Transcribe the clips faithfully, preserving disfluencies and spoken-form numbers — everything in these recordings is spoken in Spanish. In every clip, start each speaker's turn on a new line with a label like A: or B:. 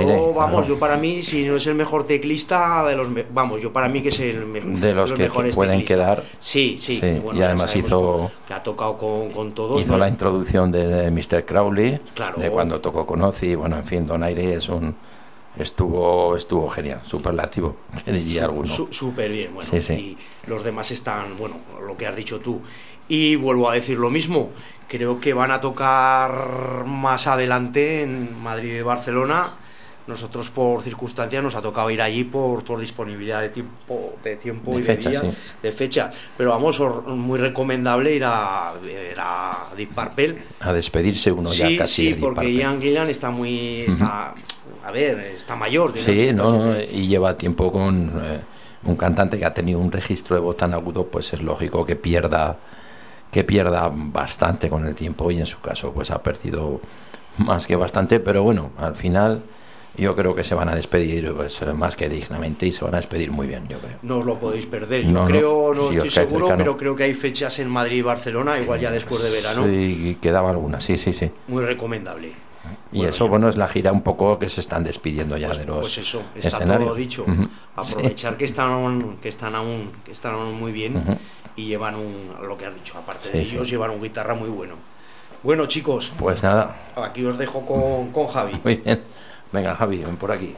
A: yo, vamos, claro. yo para mí, si no es el mejor teclista de los, vamos, yo para mí que es el mejor
B: de los, de los que
A: mejores
B: pueden
A: teclistas.
B: quedar.
A: Sí, sí.
B: sí.
A: Bueno,
B: y además hizo
A: que ha tocado con, con todos.
B: Hizo
A: ¿no?
B: la introducción de, de míster Crowley,
A: claro.
B: de cuando tocó con Ozzy. Bueno, en fin, Donaire es un estuvo estuvo genial, superlativo, que diría alguno.
A: Súper bien, bueno.
B: Sí, sí.
A: Y los demás están, bueno, lo que has dicho tú. Y vuelvo a decir lo mismo. Creo que van a tocar más adelante en Madrid y Barcelona. Nosotros por circunstancias nos ha tocado ir allí por, por disponibilidad de tiempo, de tiempo
B: de
A: y
B: fecha,
A: de días,
B: sí.
A: de fecha. Pero vamos, muy recomendable ir a, ir a Deep Purple.
B: A despedirse uno
A: sí,
B: ya casi
A: sí,
B: de Deep
A: porque
B: Purple.
A: Ian Gillan está muy, está, uh-huh. a ver, está mayor.
B: Sí, no, y lleva tiempo con eh, un cantante que ha tenido un registro de voz tan agudo, pues es lógico que pierda, que pierda bastante con el tiempo, y en su caso pues ha perdido más que bastante, pero bueno, al final yo creo que se van a despedir pues más que dignamente, y se van a despedir muy bien, yo creo.
A: No os lo podéis perder. Yo
B: no,
A: creo,
B: no,
A: no
B: si
A: estoy seguro,
B: cercano.
A: Pero creo que hay fechas en Madrid y Barcelona, igual ya después de verano.
B: Sí, quedaba alguna, sí, sí, sí.
A: Muy recomendable.
B: Y
A: bueno,
B: eso,
A: ya.
B: bueno, es la gira un poco que se están despidiendo ya
A: pues,
B: de los
A: pues eso, está
B: escenarios.
A: todo dicho.
B: Uh-huh.
A: Aprovechar
B: sí.
A: que están que están aún que están aún muy bien uh-huh. y llevan un, lo que has dicho, aparte sí, de ellos, sí. llevan un guitarra muy bueno. Bueno, chicos,
B: pues nada.
A: Aquí os dejo con, con Javi.
B: Muy bien. Venga, Javi, ven por aquí.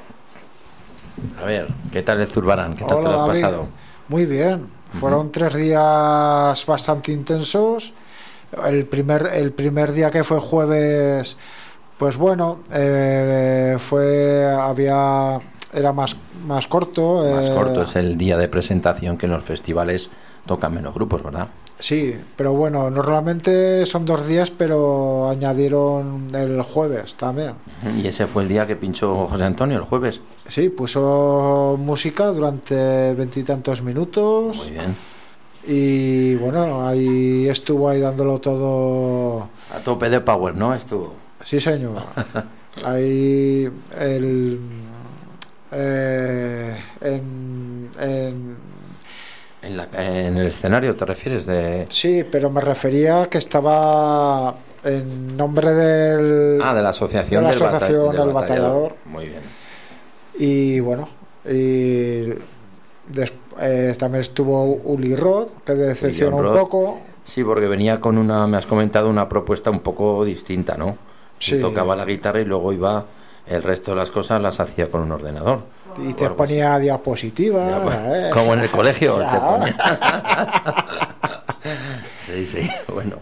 B: A ver, ¿qué tal el Zurbarán? ¿Qué tal
C: Hola,
B: te lo has
C: David.
B: pasado?
C: Muy bien. Fueron uh-huh. tres días bastante intensos. El primer, el primer día, que fue jueves, pues bueno, eh, fue había era más más corto.
B: Más
C: eh,
B: corto, es el día de presentación, que en los festivales tocan menos grupos, ¿verdad?
C: Sí, pero bueno, normalmente son dos días, pero añadieron el jueves también.
B: ¿Y ese fue el día que pinchó José Antonio, el jueves?
C: Sí, puso música durante veintitantos minutos.
B: Muy bien.
C: Y bueno, ahí estuvo ahí dándolo todo.
B: A tope de power, ¿no? Estuvo.
C: Sí, señor. Ahí el eh, en, en
B: En, la, en el escenario, ¿te refieres? De...
C: Sí, pero me refería que estaba en nombre del...
B: Ah, de la asociación,
C: de la
B: del,
C: asociación
B: bata, del,
C: del batallador.
B: batallador. Muy bien.
C: Y bueno, y des, eh, también estuvo Uli Roth, que decepcionó un poco.
B: Sí, porque venía con una, me has comentado, una propuesta un poco distinta, ¿no?
C: Sí.
B: Tocaba la guitarra y luego iba, el resto de las cosas las hacía con un ordenador.
C: Y te ponía así. diapositivas,
B: ya,
C: ¿eh?
B: Como en el colegio te ponía. Sí, sí, bueno.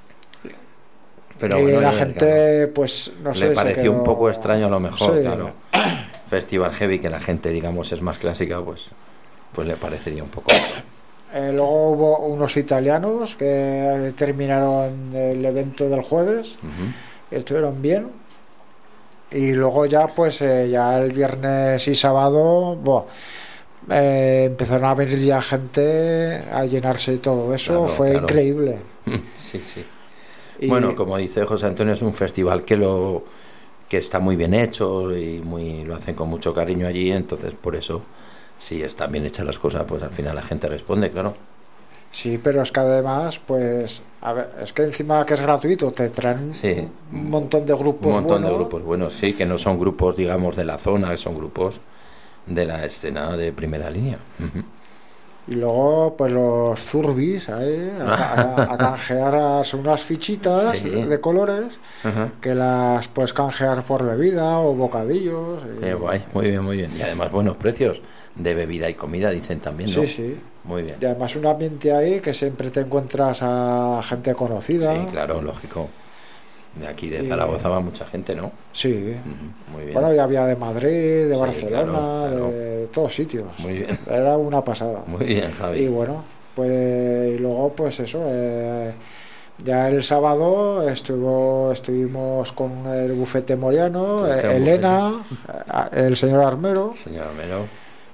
C: Pero y bueno, la gente, claro, pues no sé,
B: le pareció
C: quedó...
B: un poco extraño a lo mejor,
C: sí.
B: Claro. Festival heavy, que la gente, digamos, es más clásica, pues, pues le parecería un poco.
C: Eh, luego hubo unos italianos que terminaron el evento del jueves, uh-huh. estuvieron bien. Y luego ya pues eh, ya el viernes y sábado bueno, eh, empezaron a venir ya gente a llenarse y todo eso, claro, fue claro. increíble.
B: Sí, sí.
C: Y...
B: Bueno, como dice José Antonio, es un festival que lo que está muy bien hecho y muy lo hacen con mucho cariño allí, entonces por eso, si están bien hechas las cosas, pues al final la gente responde, claro.
C: Sí, pero es que además, pues, a ver, es que encima que es gratuito, te traen
B: sí.
C: un montón de grupos
B: buenos. Un montón
C: buenos.
B: de grupos buenos, sí, que no son grupos, digamos, de la zona, que son grupos de la escena de primera línea. Uh-huh.
C: Y luego, pues los zurbis, ¿eh? a, a, a canjear unas fichitas sí. de colores, uh-huh. que las puedes canjear por bebida o bocadillos. Y...
B: Qué guay, muy bien, muy bien. Y además buenos precios de bebida y comida, dicen también, ¿no?
C: Sí, sí.
B: Muy bien.
C: Y además un ambiente ahí que siempre te encuentras a gente conocida.
B: Sí, claro, lógico. De aquí de Zaragoza y... va mucha gente, ¿no?
C: Sí.
B: Uh-huh. Muy bien.
C: Bueno, ya había de Madrid, de
B: sí,
C: Barcelona,
B: claro, claro.
C: De, de todos sitios.
B: Muy bien.
C: Era una pasada.
B: Muy bien, Javi.
C: Y bueno, pues y luego pues eso, eh, ya el sábado estuvo estuvimos con el bufete Moriano, eh, Elena, bufete? el señor Armero.
B: Señor Armero.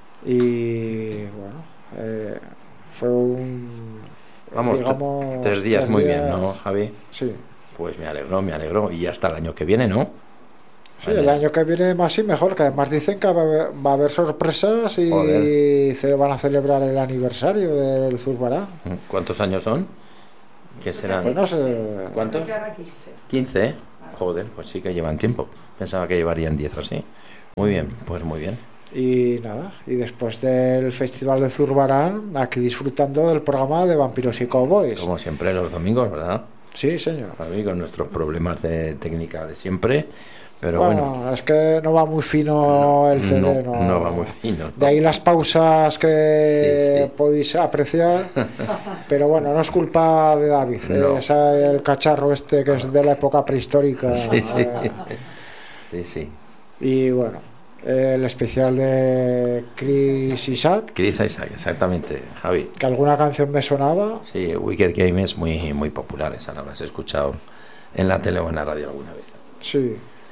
C: Y bueno, eh, fue un
B: vamos digamos, tres días tres muy días, bien, ¿no, Javi?
C: Sí.
B: Pues me alegro, me alegro. Y hasta el año que viene, ¿no?
C: Sí, vale. El año que viene más y mejor, que además dicen que va a haber, va a haber sorpresas y Joder. van a celebrar el aniversario del Zurbarán.
B: ¿Cuántos años son? ¿Qué serán?
C: Pues no sé.
B: ¿Cuántos? quince. ¿quince? Joder, pues sí que llevan tiempo. Pensaba que llevarían diez o así. Muy bien, pues muy bien.
C: Y nada, y después del Festival de Zurbarán, aquí disfrutando del programa de Vampiros y Cowboys.
B: Como siempre los domingos, ¿verdad?
C: Sí, señor.
B: Javi, con nuestros problemas de técnica de siempre, pero
C: bueno,
B: bueno.
C: Es que no va muy fino
B: no,
C: el C D,
B: no,
C: no,
B: no va muy fino. No.
C: De ahí las pausas que
B: sí, sí.
C: podéis apreciar, pero bueno, no es culpa de David,
B: no.
C: es el cacharro este que es de la época prehistórica.
B: Sí, sí.
C: Eh,
B: sí, sí.
C: Y bueno, el especial de Chris Isaak.
B: Chris Isaak, exactamente, Javi.
C: Que alguna canción me sonaba.
B: Sí, Wicked Game es muy, muy popular, esa la habrás escuchado en la tele o en la radio alguna vez.
C: Sí.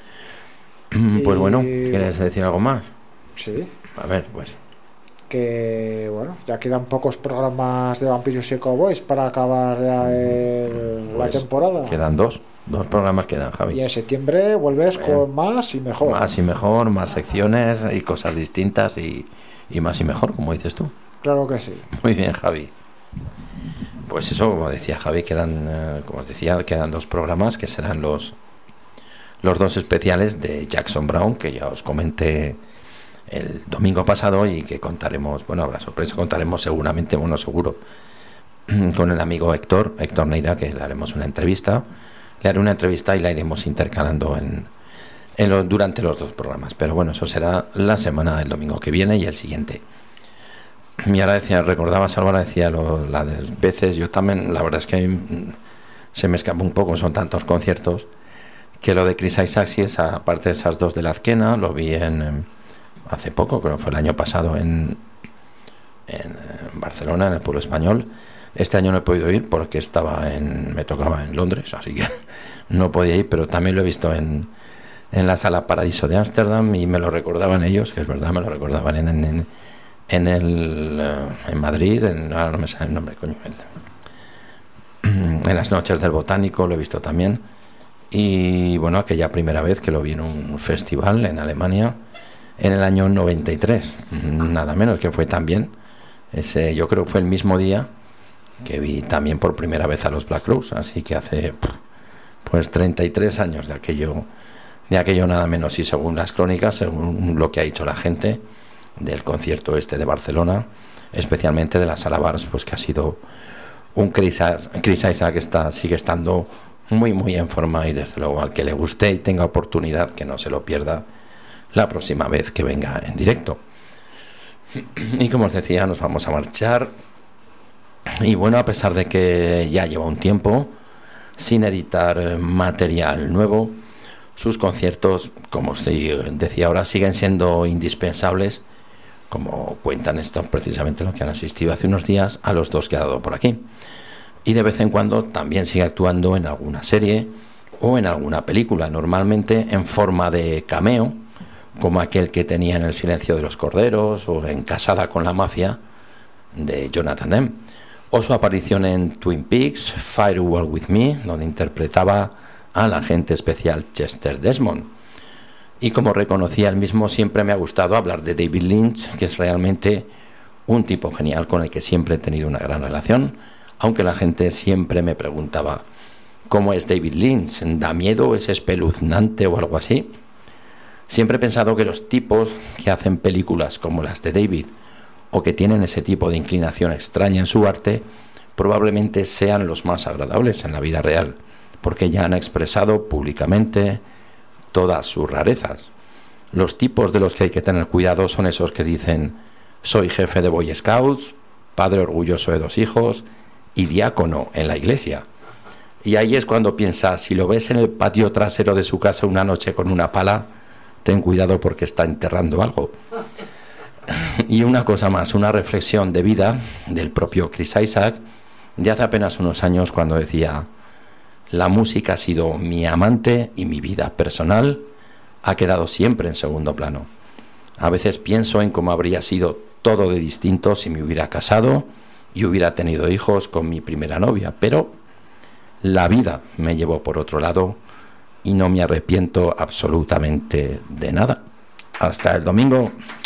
B: Pues
C: y...
B: bueno, ¿quieres decir algo más?
C: Sí.
B: A ver, pues.
C: Que bueno, ya quedan pocos programas de Vampiros y Cowboys para acabar ya el, pues la temporada.
B: Quedan dos. Dos programas quedan, Javi.
C: Y en septiembre vuelves Bien. con más y mejor.
B: Más y mejor, más secciones y cosas distintas y, y más y mejor, como dices tú.
C: Claro que sí.
B: Muy bien, Javi. Pues eso, como decía Javi, quedan, eh, como os decía, quedan dos programas que serán los, los dos especiales de Jackson Browne, que ya os comenté el domingo pasado y que contaremos, bueno, habrá sorpresa, contaremos seguramente, bueno, seguro, con el amigo Héctor, Héctor Neira, que le haremos una entrevista. Le haré una entrevista y la iremos intercalando en, en lo, durante los dos programas. Pero bueno, eso será la semana del domingo que viene y el siguiente. Y ahora decía, recordaba Álvaro, decía lo, las veces, yo también, la verdad es que mm, se me escapa un poco, son tantos conciertos, que lo de Chris Isaak, sí, esa, aparte de esas dos de la Azquena, lo vi en, en hace poco, creo que fue el año pasado en, en, en Barcelona, en el Pueblo Español. Este año no he podido ir porque estaba en, me tocaba en Londres, así que no podía ir, pero también lo he visto en, en la Sala Paradiso de Ámsterdam y me lo recordaban ellos, que es verdad, me lo recordaban en, en, en el en Madrid, en, ahora no me sale el nombre, coño, en las noches del Botánico lo he visto también. Y bueno, aquella primera vez que lo vi en un festival en Alemania en el año noventa y tres, nada menos, que fue también ese, yo creo que fue el mismo día que vi también por primera vez a los Black Crowes, así que hace pues treinta y tres años de aquello, de aquello nada menos. Y según las crónicas, según lo que ha dicho la gente del concierto este de Barcelona, especialmente de la Sala Bars, pues que ha sido un Chris, Chris Isaak que está, sigue estando muy muy en forma, y desde luego al que le guste y tenga oportunidad, que no se lo pierda la próxima vez que venga en directo. Y como os decía, nos vamos a marchar. Y bueno, a pesar de que ya lleva un tiempo sin editar material nuevo, sus conciertos, como os decía ahora, siguen siendo indispensables, como cuentan estos precisamente los que han asistido hace unos días a los dos que ha dado por aquí. Y de vez en cuando también sigue actuando en alguna serie o en alguna película, normalmente en forma de cameo, como aquel que tenía en El silencio de los corderos o en Casada con la mafia de Jonathan Demme, o su aparición en Twin Peaks, Firewall with Me, donde interpretaba al agente especial Chester Desmond. Y como reconocía él mismo, siempre me ha gustado hablar de David Lynch, que es realmente un tipo genial con el que siempre he tenido una gran relación, aunque la gente siempre me preguntaba ¿cómo es David Lynch? ¿Da miedo? ¿Es espeluznante o algo así? Siempre he pensado que los tipos que hacen películas como las de David, o que tienen ese tipo de inclinación extraña en su arte, probablemente sean los más agradables en la vida real, porque ya han expresado públicamente todas sus rarezas. Los tipos de los que hay que tener cuidado son esos que dicen: soy jefe de Boy Scouts, padre orgulloso de dos hijos y diácono en la iglesia. Y ahí es cuando piensas, si lo ves en el patio trasero de su casa una noche con una pala, ten cuidado porque está enterrando algo. Y una cosa más, una reflexión de vida del propio Chris Isaak de hace apenas unos años, cuando decía: la música ha sido mi amante y mi vida personal ha quedado siempre en segundo plano. A veces pienso en cómo habría sido todo de distinto si me hubiera casado y hubiera tenido hijos con mi primera novia, pero la vida me llevó por otro lado y no me arrepiento absolutamente de nada. Hasta el domingo.